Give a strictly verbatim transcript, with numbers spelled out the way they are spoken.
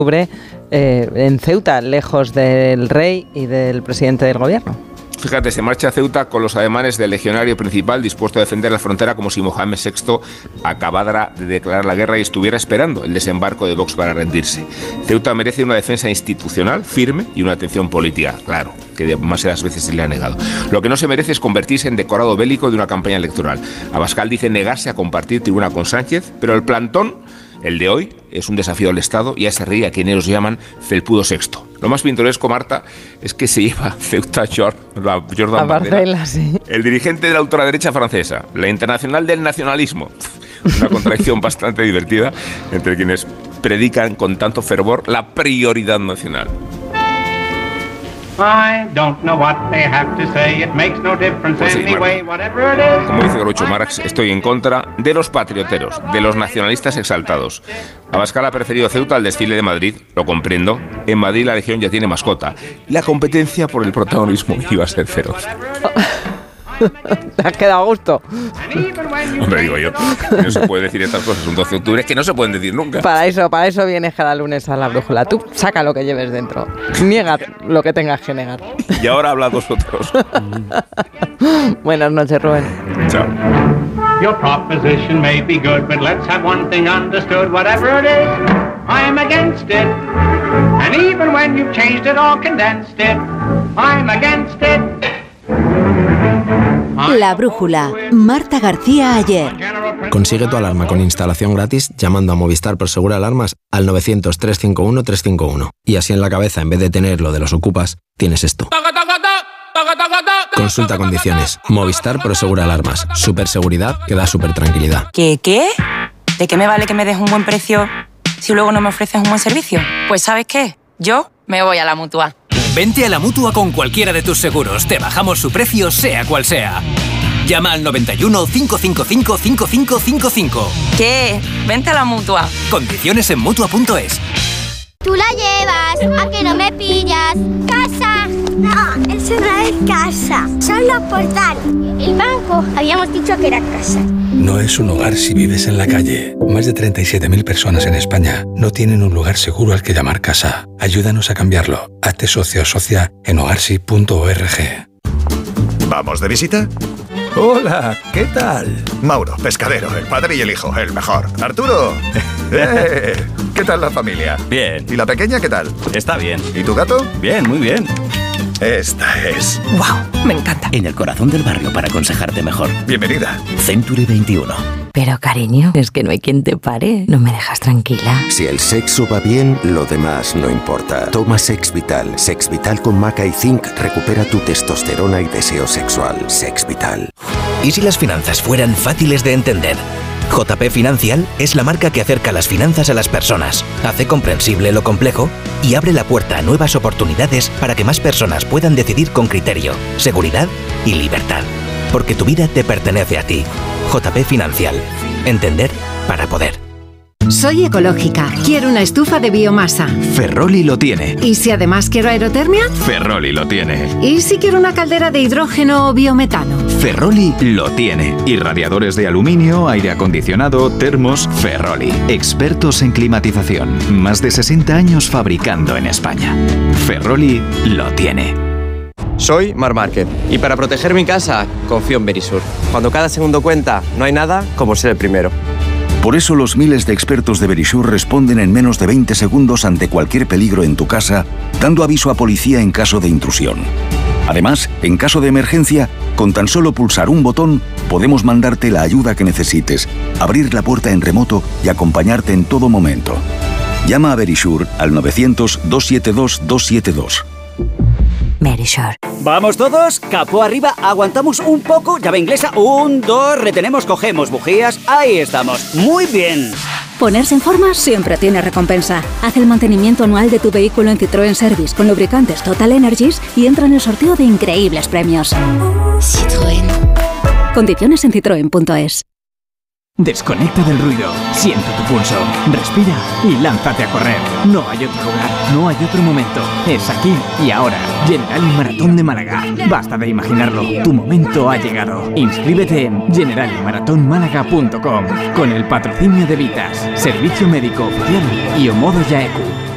octubre eh, en Ceuta, lejos del rey y del presidente del gobierno. Fíjate, se marcha a Ceuta con los ademanes del legionario principal dispuesto a defender la frontera como si Mohamed sexto acabara de declarar la guerra y estuviera esperando el desembarco de Vox para rendirse. Ceuta merece una defensa institucional firme y una atención política, claro, que demasiadas veces se le ha negado. Lo que no se merece es convertirse en decorado bélico de una campaña electoral. Abascal dice negarse a compartir tribuna con Sánchez, pero el plantón, el de hoy, es un desafío al Estado y a ese rey a quien ellos llaman Felpudo sexto. Lo más pintoresco, Marta, es que se lleva Ceuta Jordan Bardella, sí. El dirigente de la ultraderecha francesa, la internacional del nacionalismo. Una contradicción bastante divertida entre quienes predican con tanto fervor la prioridad nacional. I don't know what they have to say, it makes no difference Pues sí, anyway, whatever it is. Como dice Groucho Marx, estoy en contra de los patrioteros, de los nacionalistas exaltados. Abascal ha preferido Ceuta al desfile de Madrid, lo comprendo. En Madrid la Legión ya tiene mascota. La competencia por el protagonismo iba a ser feroz. ¿Te has quedado a gusto? Hombre, digo yo, no se puede decir estas cosas un doce de octubre, es que no se pueden decir nunca. Para eso, para eso vienes cada lunes a La Brújula. Tú saca lo que lleves dentro. Niega lo que tengas que negar. Y ahora habla vosotros. Buenas noches, Rubén. Chao. Your proposition may be good, but let's have one thing understood. Whatever it is, I'm against it. And even when you've changed it or condensed it, I'm against it. La Brújula, Marta García Ayer. Consigue tu alarma con instalación gratis llamando a Movistar Prosegur Alarmas al novecientos, trescientos cincuenta y uno, trescientos cincuenta y uno. Y así en la cabeza, en vez de tener lo de los ocupas, tienes esto. Consulta condiciones. Movistar Prosegur Alarmas. Super seguridad que da super tranquilidad. ¿Qué qué? ¿De qué me vale que me des un buen precio si luego no me ofreces un buen servicio? Pues ¿sabes qué? Yo me voy a la Mutua. Vente a la Mutua con cualquiera de tus seguros. Te bajamos su precio, sea cual sea. Llama al noventa y uno, cinco cinco cinco, cinco cinco cinco cinco. ¿Qué? Vente a la Mutua. Condiciones en Mutua punto es. Tú la llevas, a que no me pillas. ¡Casa! No, eso no es casa, son los portales. El banco, habíamos dicho que era casa. No es un hogar si vives en la calle. Más de treinta y siete mil personas en España no tienen un lugar seguro al que llamar casa. Ayúdanos a cambiarlo. Hazte socio o socia en hogarsi punto org. ¿Vamos de visita? Hola, ¿qué tal? Mauro, pescadero, el padre y el hijo, el mejor. Arturo, ¡eh! ¿Qué tal la familia? Bien. ¿Y la pequeña qué tal? Está bien. ¿Y tu gato? Bien, muy bien. Esta es... ¡Wow! Me encanta. En el corazón del barrio para aconsejarte mejor. Bienvenida. Century veintiuno. Pero cariño, es que no hay quien te pare. No me dejas tranquila. Si el sexo va bien, lo demás no importa. Toma Sex Vital. Sex Vital con maca y zinc recupera tu testosterona y deseo sexual. Sex Vital. ¿Y si las finanzas fueran fáciles de entender? J P Financial es la marca que acerca las finanzas a las personas, hace comprensible lo complejo y abre la puerta a nuevas oportunidades para que más personas puedan decidir con criterio, seguridad y libertad. Porque tu vida te pertenece a ti. J P Financial. Entender para poder. Soy ecológica. Quiero una estufa de biomasa. Ferroli lo tiene. ¿Y si además quiero aerotermia? Ferroli lo tiene. ¿Y si quiero una caldera de hidrógeno o biometano? Ferroli lo tiene. Y radiadores de aluminio, aire acondicionado, termos, Ferroli. Expertos en climatización. Más de sesenta años fabricando en España. Ferroli lo tiene. Soy Mar Márquez y para proteger mi casa confío en Verisur. Cuando cada segundo cuenta, no hay nada como ser el primero. Por eso los miles de expertos de Verisur responden en menos de veinte segundos ante cualquier peligro en tu casa, dando aviso a policía en caso de intrusión. Además, en caso de emergencia, con tan solo pulsar un botón, podemos mandarte la ayuda que necesites, abrir la puerta en remoto y acompañarte en todo momento. Llama a Verisur al novecientos, doscientos setenta y dos, doscientos setenta y dos. Verisur. ¿Vamos todos? Capó arriba, aguantamos un poco, llave inglesa, un, dos, retenemos, cogemos bujías, ahí estamos, muy bien. Ponerse en forma siempre tiene recompensa. Haz el mantenimiento anual de tu vehículo en Citroën Service con lubricantes Total Energies y entra en el sorteo de increíbles premios. Citroën. Condiciones en citroen punto es. Desconecta del ruido, siente tu pulso, respira y lánzate a correr. No hay otro lugar, no hay otro momento. Es aquí y ahora. Generali Maratón de Málaga. Basta de imaginarlo, tu momento ha llegado. Inscríbete en generali maratón málaga punto com con el patrocinio de Vitas, Servicio Médico Oficial y Omodo Yaeku.